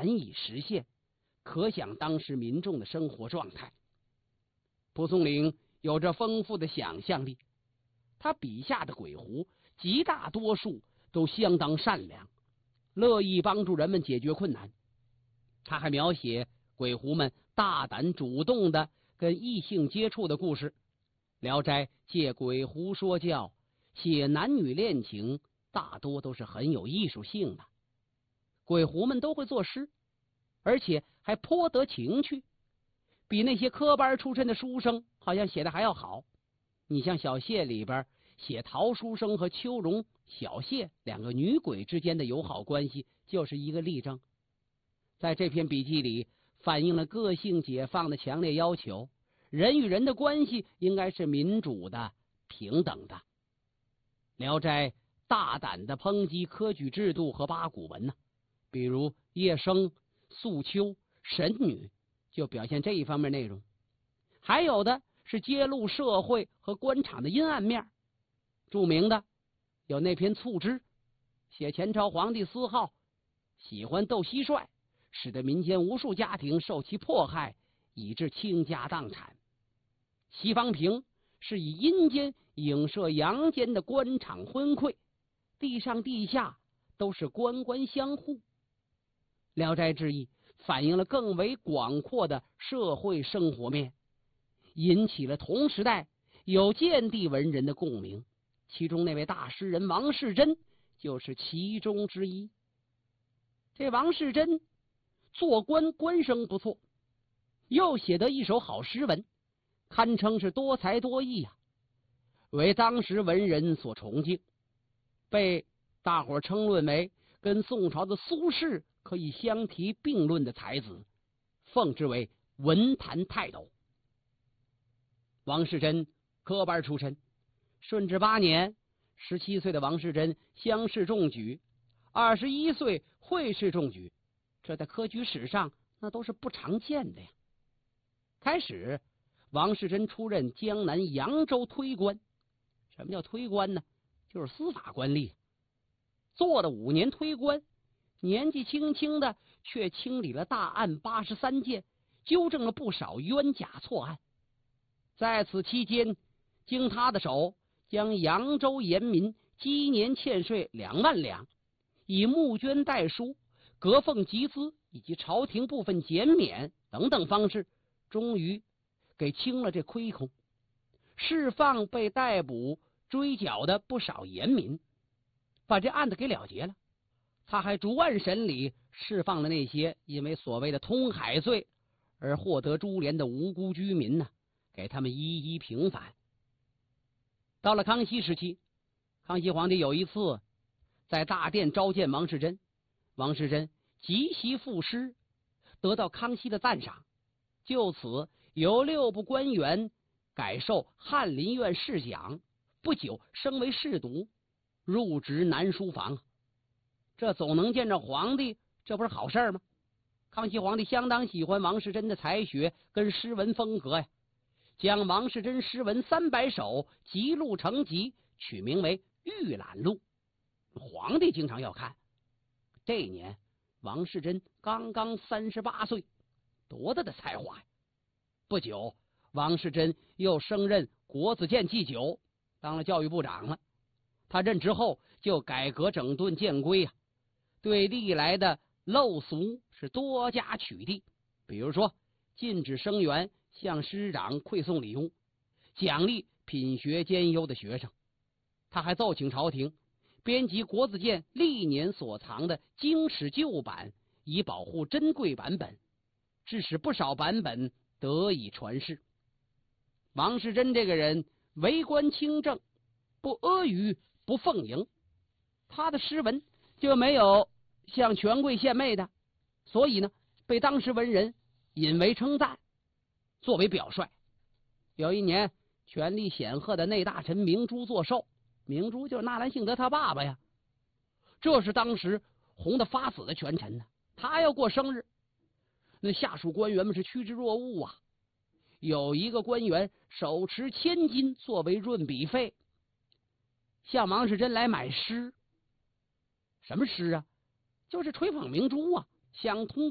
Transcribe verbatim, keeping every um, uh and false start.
难以实现，可想当时民众的生活状态。蒲松龄有着丰富的想象力，他笔下的鬼狐极大多数都相当善良，乐意帮助人们解决困难。他还描写鬼狐们大胆主动的跟异性接触的故事。聊斋借鬼狐说教，写男女恋情，大多都是很有艺术性的。鬼狐们都会作诗，而且还颇得情趣，比那些科班出身的书生好像写的还要好。你像小谢里边写陶书生和秋荣、小谢两个女鬼之间的友好关系，就是一个例证。在这篇笔记里反映了个性解放的强烈要求，人与人的关系应该是民主的、平等的。聊斋大胆的抨击科举制度和八股文呢、啊，比如叶生、素秋、神女就表现这一方面内容。还有的是揭露社会和官场的阴暗面，著名的有那篇促织，写前朝皇帝司浩喜欢斗蟋蟀，使得民间无数家庭受其迫害，以致倾家荡产。西方瓶是以阴间影射阳间的官场昏聩，地上地下都是官官相护。聊斋志异反映了更为广阔的社会生活面，引起了同时代有见地文人的共鸣，其中那位大诗人王士祯就是其中之一。这王士祯做官官声不错，又写得一手好诗文，堪称是多才多艺啊，为当时文人所崇敬，被大伙称论为跟宋朝的苏轼可以相提并论的才子，奉之为文坛泰斗。王士祯科班出身，顺治八年，十七岁的王士祯乡试中举，二十一岁会试中举，这在科举史上那都是不常见的呀。开始王士祯出任江南扬州推官。什么叫推官呢？就是司法官吏。做了五年推官，年纪轻轻的却清理了大案八十三件，纠正了不少冤假错案。在此期间，经他的手，将扬州盐民积年欠税两万两，以募捐代书、隔俸集资以及朝廷部分减免等等方式，终于给清了这亏空，释放被逮捕追缴的不少盐民，把这案子给了结了。他还逐案审理，释放了那些因为所谓的通海罪而获得株连的无辜居民呢，给他们一一平反。到了康熙时期，康熙皇帝有一次在大殿召见王士祯，王士祯即席赋诗，得到康熙的赞赏，就此由六部官员改授翰林院侍讲，不久升为侍读，入职南书房。这总能见着皇帝，这不是好事吗？康熙皇帝相当喜欢王士祯的才学跟诗文风格呀，将王士祯诗文三百首集录成集，取名为《御览录》。皇帝经常要看。这一年王士祯刚刚三十八岁，多大的才华呀！不久，王士祯又升任国子监祭酒，当了教育部长了。他任职后就改革整顿建规啊，对历来的陋俗是多加取缔，比如说禁止生员向师长馈送礼物，奖励品学兼优的学生。他还奏请朝廷编辑国子监历年所藏的经史旧版，以保护珍贵版本，致使不少版本得以传世。王士祯这个人为官清正，不阿谀不奉迎，他的诗文就没有向权贵献媚的，所以呢被当时文人引为称赞，作为表率。有一年，权力显赫的内大臣明珠作寿，明珠就是纳兰性德他爸爸呀，这是当时红得发紫的权臣呢，他要过生日，那下属官员们是趋之若鹜啊。有一个官员手持千金作为润笔费，向王士祯来买诗。什么诗啊？就是吹捧明珠啊，想通